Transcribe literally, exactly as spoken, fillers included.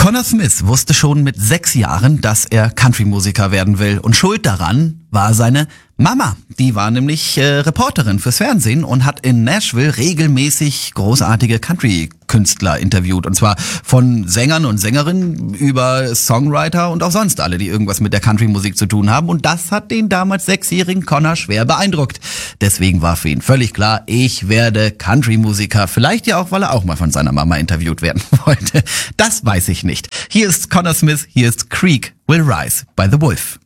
Connor Smith wusste schon mit sechs Jahren, dass er Country-Musiker werden will. Und schuld daran war seine Mama. Die war nämlich äh, Reporterin fürs Fernsehen und hat in Nashville regelmäßig großartige Country-Künstler interviewt. Und zwar von Sängern und Sängerinnen über Songwriter und auch sonst alle, die irgendwas mit der Country-Musik zu tun haben. Und das hat den damals sechsjährigen Connor schwer beeindruckt. Deswegen war für ihn völlig klar, ich werde Country-Musiker. Vielleicht ja auch, weil er auch mal von seiner Mama interviewt werden wollte. Das weiß ich nicht. Hier ist Connor Smith, hier ist Creek Will Rise by The Wolf.